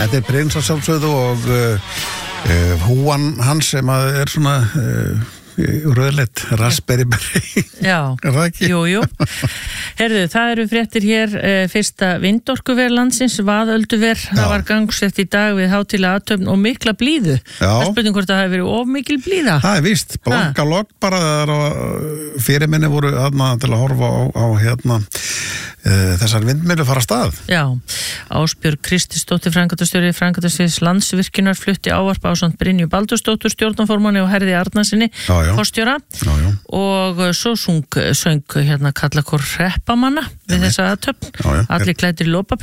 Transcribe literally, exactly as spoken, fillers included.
Þetta er prins að sjálfsögðu og uh, uh, húan hans sem að er svona uh, rauðleitt, raspberry berry. Já, er það ekki? Jú, jú. Herðu, það eru fréttir hér uh, fyrsta vindorkuver landsins, vaðölduver, það var gangsett í dag við hátíðlega athöfn og mikla blíðu. Já. Það spurning hvort það hefur verið of mikil blíða. Það er víst, blanka logg bara þegar fyrirminni voru þarna til að horfa á, á hérna uh, þessar vindmyllu fara stað. Já, Ásbjörg Kristisdóttir framkvæmdastjóri framkvæmdasviðs Landsvirkjunar flutti ávarp ásamt Brynju Baldursdóttur stjórnarformanni og Herði Arnarsinni forstjóra og svo sung, söng hérna kallakór hreppamanna við þessa athöfn, allir klæddir í lopapeysu